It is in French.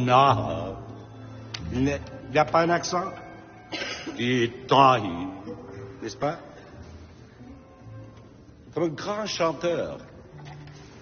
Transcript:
Non. Il n'y a pas un accent? Il trahit, n'est-ce pas? Comme un grand chanteur